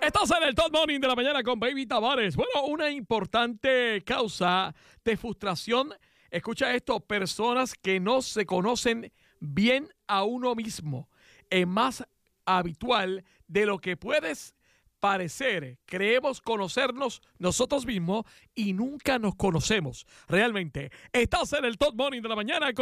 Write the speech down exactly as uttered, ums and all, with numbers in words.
Estás en el Top Morning de la mañana con Baby Tavares. Bueno, una importante causa de frustración. Escucha esto, personas que no se conocen bien a uno mismo. Es más habitual de lo que puedes parecer. Creemos conocernos nosotros mismos y nunca nos conocemos. Realmente, estás en el Top Morning de la mañana con